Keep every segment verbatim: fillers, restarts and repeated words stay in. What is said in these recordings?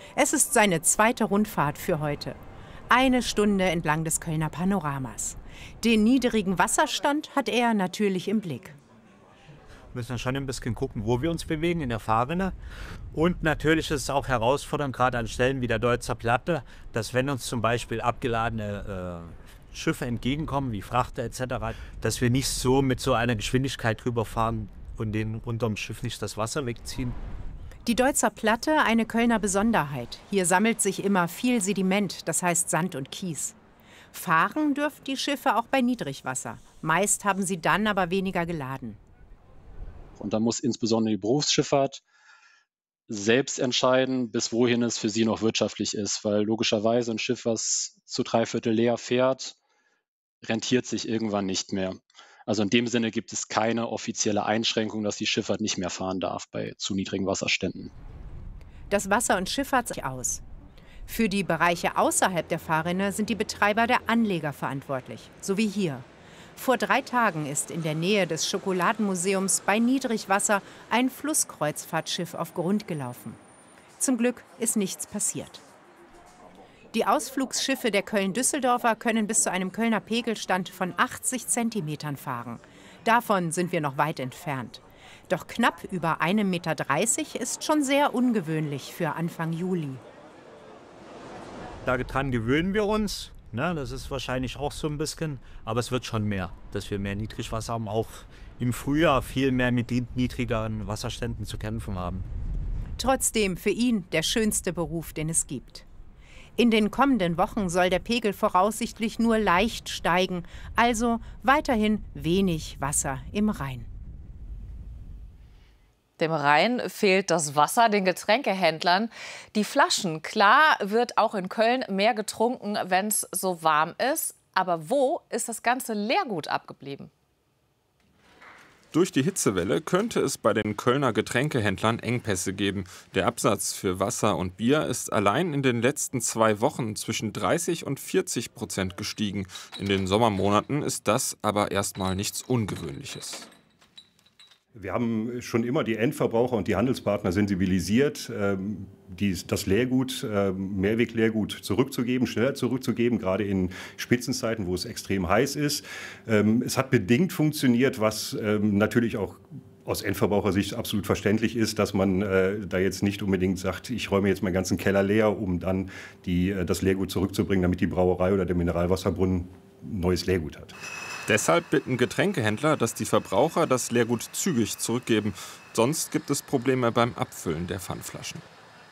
Es ist seine zweite Rundfahrt für heute. Eine Stunde entlang des Kölner Panoramas. Den niedrigen Wasserstand hat er natürlich im Blick. Wir müssen schon ein bisschen gucken, wo wir uns bewegen in der Fahrrinne. Und natürlich ist es auch herausfordernd, gerade an Stellen wie der Deutzer Platte, dass wenn uns zum Beispiel abgeladene äh, Schiffe entgegenkommen, wie Frachter et cetera, dass wir nicht so mit so einer Geschwindigkeit drüber fahren und denen unterm Schiff nicht das Wasser wegziehen. Die Deutzer Platte, eine Kölner Besonderheit. Hier sammelt sich immer viel Sediment, das heißt Sand und Kies. Fahren dürfen die Schiffe auch bei Niedrigwasser. Meist haben sie dann aber weniger geladen. Und da muss insbesondere die Berufsschifffahrt selbst entscheiden, bis wohin es für sie noch wirtschaftlich ist. Weil logischerweise ein Schiff, was zu drei Viertel leer fährt, rentiert sich irgendwann nicht mehr. Also in dem Sinne gibt es keine offizielle Einschränkung, dass die Schifffahrt nicht mehr fahren darf bei zu niedrigen Wasserständen. Das Wasser- und Schifffahrt sich aus. Für die Bereiche außerhalb der Fahrrinne sind die Betreiber der Anleger verantwortlich, so wie hier. Vor drei Tagen ist in der Nähe des Schokoladenmuseums bei Niedrigwasser ein Flusskreuzfahrtschiff auf Grund gelaufen. Zum Glück ist nichts passiert. Die Ausflugsschiffe der Köln-Düsseldorfer können bis zu einem Kölner Pegelstand von achtzig Zentimetern fahren. Davon sind wir noch weit entfernt. Doch knapp über einem Meter dreißig ist schon sehr ungewöhnlich für Anfang Juli. Daran gewöhnen wir uns. Ne, das ist wahrscheinlich auch so ein bisschen, aber es wird schon mehr, dass wir mehr Niedrigwasser haben, auch im Frühjahr viel mehr mit niedrigeren Wasserständen zu kämpfen haben. Trotzdem für ihn der schönste Beruf, den es gibt. In den kommenden Wochen soll der Pegel voraussichtlich nur leicht steigen, also weiterhin wenig Wasser im Rhein. Dem Rhein fehlt das Wasser, den Getränkehändlern die Flaschen. Klar wird auch in Köln mehr getrunken, wenn es so warm ist. Aber wo ist das ganze Leergut abgeblieben? Durch die Hitzewelle könnte es bei den Kölner Getränkehändlern Engpässe geben. Der Absatz für Wasser und Bier ist allein in den letzten zwei Wochen zwischen dreißig und vierzig Prozent gestiegen. In den Sommermonaten ist das aber erstmal nichts Ungewöhnliches. Wir haben schon immer die Endverbraucher und die Handelspartner sensibilisiert, das Leergut, Mehrwegleergut zurückzugeben, schneller zurückzugeben, gerade in Spitzenzeiten, wo es extrem heiß ist. Es hat bedingt funktioniert, was natürlich auch aus Endverbrauchersicht absolut verständlich ist, dass man da jetzt nicht unbedingt sagt, ich räume jetzt meinen ganzen Keller leer, um dann die, das Leergut zurückzubringen, damit die Brauerei oder der Mineralwasserbrunnen neues Leergut hat. Deshalb bitten Getränkehändler, dass die Verbraucher das Leergut zügig zurückgeben. Sonst gibt es Probleme beim Abfüllen der Pfandflaschen.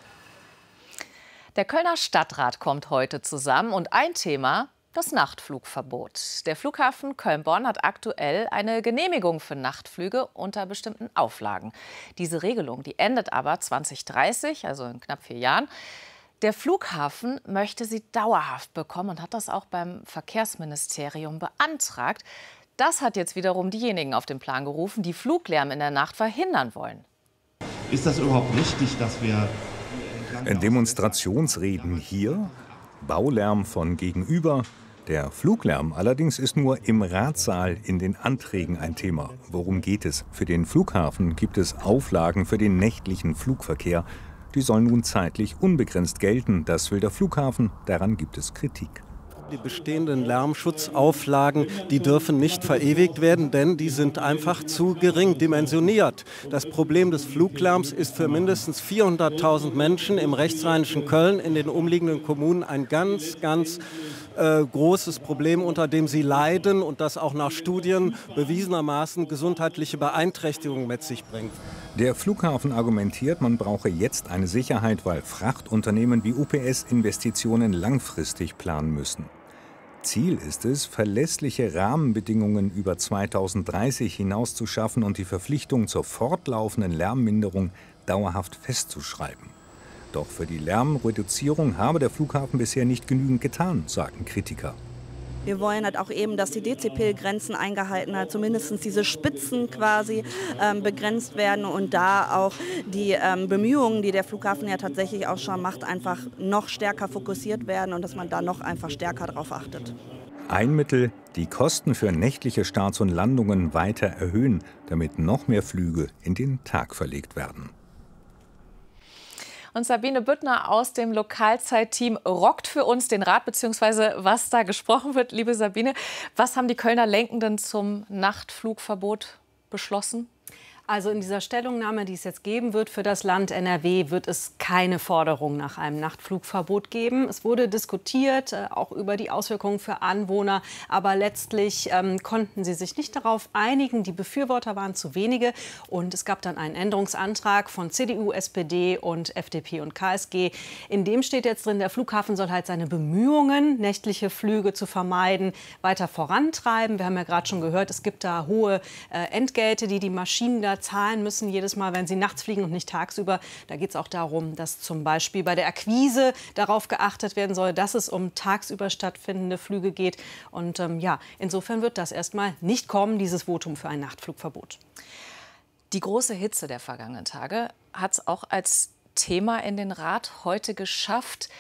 Der Kölner Stadtrat kommt heute zusammen und ein Thema: das Nachtflugverbot. Der Flughafen Köln-Bonn hat aktuell eine Genehmigung für Nachtflüge unter bestimmten Auflagen. Diese Regelung, die endet aber zwanzig dreißig, also in knapp vier Jahren. Der Flughafen möchte sie dauerhaft bekommen und hat das auch beim Verkehrsministerium beantragt. Das hat jetzt wiederum diejenigen auf den Plan gerufen, die Fluglärm in der Nacht verhindern wollen. Ist das überhaupt richtig, dass wir... Demonstrationsreden hier, Baulärm von gegenüber. Der Fluglärm allerdings ist nur im Ratssaal in den Anträgen ein Thema. Worum geht es? Für den Flughafen gibt es Auflagen für den nächtlichen Flugverkehr. Die sollen nun zeitlich unbegrenzt gelten. Das will der Flughafen. Daran gibt es Kritik. Die bestehenden Lärmschutzauflagen, die dürfen nicht verewigt werden, denn die sind einfach zu gering dimensioniert. Das Problem des Fluglärms ist für mindestens vierhunderttausend Menschen im rechtsrheinischen Köln, in den umliegenden Kommunen, ein ganz, ganz äh, großes Problem, unter dem sie leiden und das auch nach Studien bewiesenermaßen gesundheitliche Beeinträchtigungen mit sich bringt. Der Flughafen argumentiert, man brauche jetzt eine Sicherheit, weil Frachtunternehmen wie U P S Investitionen langfristig planen müssen. Ziel ist es, verlässliche Rahmenbedingungen über zweitausenddreißig hinaus zu schaffen und die Verpflichtung zur fortlaufenden Lärmminderung dauerhaft festzuschreiben. Doch für die Lärmreduzierung habe der Flughafen bisher nicht genügend getan, sagen Kritiker. Wir wollen halt auch eben, dass die Dezibelgrenzen eingehalten werden, zumindest diese Spitzen quasi ähm, begrenzt werden und da auch die ähm, Bemühungen, die der Flughafen ja tatsächlich auch schon macht, einfach noch stärker fokussiert werden und dass man da noch einfach stärker drauf achtet. Ein Mittel, die Kosten für nächtliche Starts und Landungen weiter erhöhen, damit noch mehr Flüge in den Tag verlegt werden. Und Sabine Büttner aus dem Lokalzeit-Team rockt für uns den Rat, beziehungsweise was da gesprochen wird. Liebe Sabine, was haben die Kölner Lenkenden zum Nachtflugverbot beschlossen? Also in dieser Stellungnahme, die es jetzt geben wird für das Land N R W, wird es keine Forderung nach einem Nachtflugverbot geben. Es wurde diskutiert, äh, auch über die Auswirkungen für Anwohner. Aber letztlich ähm, konnten sie sich nicht darauf einigen. Die Befürworter waren zu wenige. Und es gab dann einen Änderungsantrag von C D U, S P D und F D P und K S G. In dem steht jetzt drin, der Flughafen soll halt seine Bemühungen, nächtliche Flüge zu vermeiden, weiter vorantreiben. Wir haben ja gerade schon gehört, es gibt da hohe äh, Entgelte, die die Maschinen da zahlen müssen, jedes Mal, wenn sie nachts fliegen und nicht tagsüber. Da geht es auch darum, dass zum Beispiel bei der Akquise darauf geachtet werden soll, dass es um tagsüber stattfindende Flüge geht. Und ähm, ja, insofern wird das erstmal nicht kommen, dieses Votum für ein Nachtflugverbot. Die große Hitze der vergangenen Tage hat es auch als Thema in den Rat heute geschafft.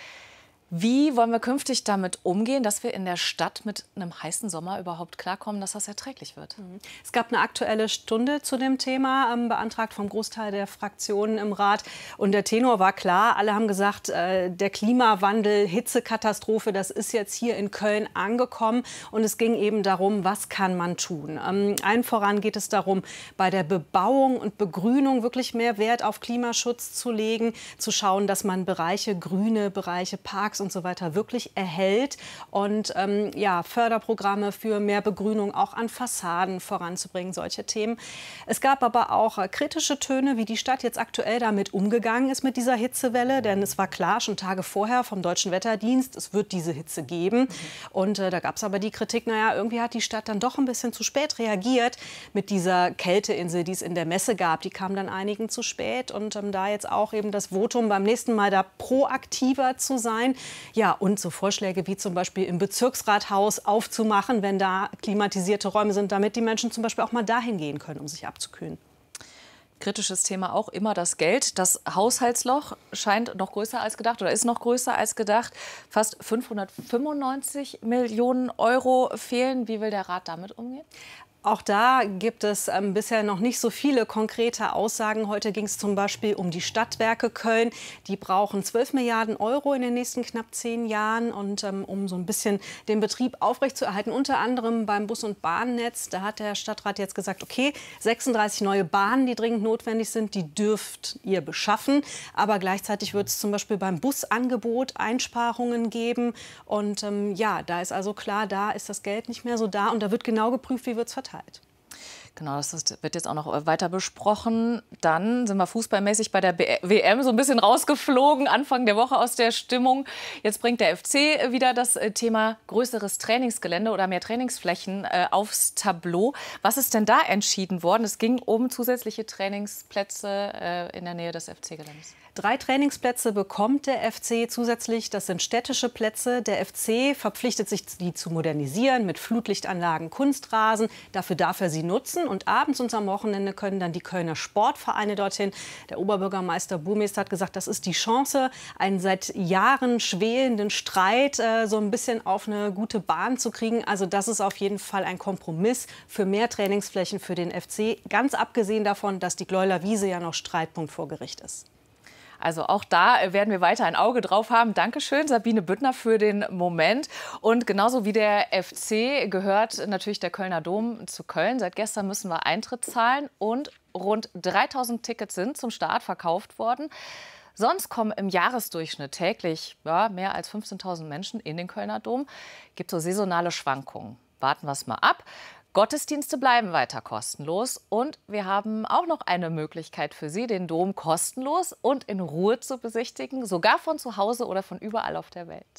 Wie wollen wir künftig damit umgehen, dass wir in der Stadt mit einem heißen Sommer überhaupt klarkommen, dass das erträglich wird? Es gab eine Aktuelle Stunde zu dem Thema, ähm, beantragt vom Großteil der Fraktionen im Rat. Und der Tenor war klar. Alle haben gesagt, äh, der Klimawandel, Hitzekatastrophe, das ist jetzt hier in Köln angekommen. Und es ging eben darum, was kann man tun? Ähm, allen voran geht es darum, bei der Bebauung und Begrünung wirklich mehr Wert auf Klimaschutz zu legen, zu schauen, dass man Bereiche, grüne Bereiche, Parks und so weiter wirklich erhält und ähm, ja, Förderprogramme für mehr Begrünung auch an Fassaden voranzubringen, solche Themen. Es gab aber auch äh, kritische Töne, wie die Stadt jetzt aktuell damit umgegangen ist mit dieser Hitzewelle, denn es war klar schon Tage vorher vom Deutschen Wetterdienst, es wird diese Hitze geben. Mhm. Und äh, da gab es aber die Kritik, naja, irgendwie hat die Stadt dann doch ein bisschen zu spät reagiert mit dieser Kälteinsel, die es in der Messe gab. Die kam dann einigen zu spät und ähm, da jetzt auch eben das Votum beim nächsten Mal da proaktiver zu sein. Ja, und so Vorschläge wie zum Beispiel im Bezirksrathaus aufzumachen, wenn da klimatisierte Räume sind, damit die Menschen zum Beispiel auch mal dahin gehen können, um sich abzukühlen. Kritisches Thema auch immer das Geld. Das Haushaltsloch scheint noch größer als gedacht oder ist noch größer als gedacht. Fast fünfhundertfünfundneunzig Millionen Euro fehlen. Wie will der Rat damit umgehen? Auch da gibt es ähm, bisher noch nicht so viele konkrete Aussagen. Heute ging es zum Beispiel um die Stadtwerke Köln. Die brauchen zwölf Milliarden Euro in den nächsten knapp zehn Jahren. Und ähm, um so ein bisschen den Betrieb aufrechtzuerhalten, unter anderem beim Bus- und Bahnnetz, da hat der Stadtrat jetzt gesagt, okay, sechsunddreißig neue Bahnen, die dringend notwendig sind, die dürft ihr beschaffen. Aber gleichzeitig wird es zum Beispiel beim Busangebot Einsparungen geben. Und ähm, ja, da ist also klar, da ist das Geld nicht mehr so da. Und da wird genau geprüft, wie wird es verteilt. Genau, das wird jetzt auch noch weiter besprochen. Dann sind wir fußballmäßig bei der W M so ein bisschen rausgeflogen, Anfang der Woche aus der Stimmung. Jetzt bringt der F C wieder das Thema größeres Trainingsgelände oder mehr Trainingsflächen äh, aufs Tableau. Was ist denn da entschieden worden? Es ging um zusätzliche Trainingsplätze äh, in der Nähe des F C-Geländes. Drei Trainingsplätze bekommt der F C zusätzlich. Das sind städtische Plätze. Der F C verpflichtet sich, die zu modernisieren mit Flutlichtanlagen, Kunstrasen. Dafür darf er sie nutzen. Und abends und am Wochenende können dann die Kölner Sportvereine dorthin. Der Oberbürgermeister Burmester hat gesagt, das ist die Chance, einen seit Jahren schwelenden Streit äh, so ein bisschen auf eine gute Bahn zu kriegen. Also das ist auf jeden Fall ein Kompromiss für mehr Trainingsflächen für den F C. Ganz abgesehen davon, dass die Gleuler Wiese ja noch Streitpunkt vor Gericht ist. Also auch da werden wir weiter ein Auge drauf haben. Dankeschön, Sabine Büttner, für den Moment. Und genauso wie der F C gehört natürlich der Kölner Dom zu Köln. Seit gestern müssen wir Eintritt zahlen und rund dreitausend Tickets sind zum Start verkauft worden. Sonst kommen im Jahresdurchschnitt täglich ja, mehr als fünfzehntausend Menschen in den Kölner Dom. Gibt so saisonale Schwankungen. Warten wir es mal ab. Gottesdienste bleiben weiter kostenlos und wir haben auch noch eine Möglichkeit für Sie, den Dom kostenlos und in Ruhe zu besichtigen, sogar von zu Hause oder von überall auf der Welt.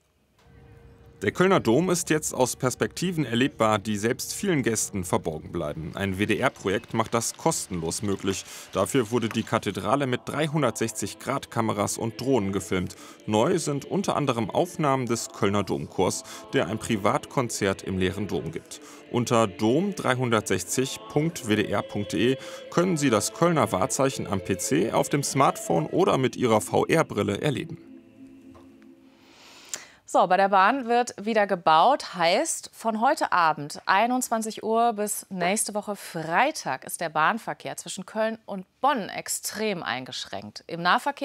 Der Kölner Dom ist jetzt aus Perspektiven erlebbar, die selbst vielen Gästen verborgen bleiben. Ein W D R-Projekt macht das kostenlos möglich. Dafür wurde die Kathedrale mit dreihundertsechzig Grad Kameras und Drohnen gefilmt. Neu sind unter anderem Aufnahmen des Kölner Domchors, der ein Privatkonzert im leeren Dom gibt. Unter dom dreihundertsechzig punkt w d r punkt d e können Sie das Kölner Wahrzeichen am P C, auf dem Smartphone oder mit Ihrer V R-Brille erleben. So, bei der Bahn wird wieder gebaut, heißt von heute Abend einundzwanzig Uhr bis nächste Woche Freitag ist der Bahnverkehr zwischen Köln und Bonn extrem eingeschränkt. Im Nahverkehr